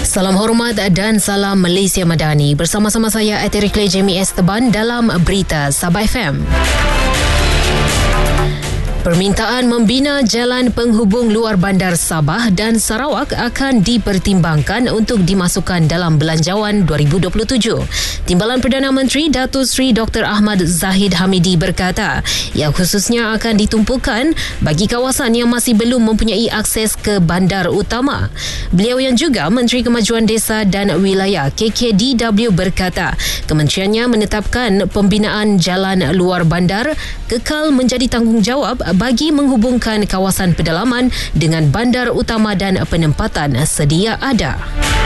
Salam hormat dan salam Malaysia Madani. Bersama-sama saya Atirikle Jamie Esteban dalam Berita Sabah FM. Permintaan membina jalan penghubung luar bandar Sabah dan Sarawak akan dipertimbangkan untuk dimasukkan dalam Belanjawan 2027. Timbalan Perdana Menteri Datuk Seri Dr. Ahmad Zahid Hamidi berkata, ia khususnya akan ditumpukan bagi kawasan yang masih belum mempunyai akses ke bandar utama. Beliau yang juga Menteri Kemajuan Desa dan Wilayah KKDW berkata, kementeriannya menetapkan pembinaan jalan luar bandar kekal menjadi tanggungjawab bagi menghubungkan kawasan pedalaman dengan bandar utama dan penempatan sedia ada.